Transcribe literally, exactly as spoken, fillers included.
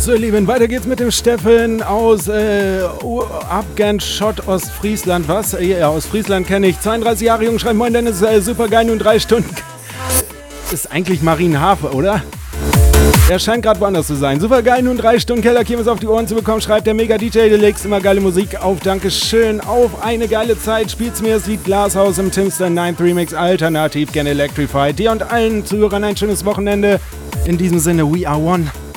So, ihr Lieben, weiter geht's mit dem Steffen aus äh, Abgern-Schott, Ostfriesland. Was? Ja, Ostfriesland kenne ich. zweiunddreißig Jahre jung, schreibt moin, Dennis, äh, super geil, nun drei Stunden. Ist eigentlich Marienhafe, oder? Er scheint gerade woanders zu sein. Super geil, nun drei Stunden Kellerkirmes auf die Ohren zu bekommen, schreibt der Mega-D J. Du legst immer geile Musik auf. Dankeschön. Auf eine geile Zeit. Spielst mir das Lied Glashaus im Timster Ninth Remix alternativ, gerne Electrified. Dir und allen Zuhörern ein schönes Wochenende. In diesem Sinne, we are one.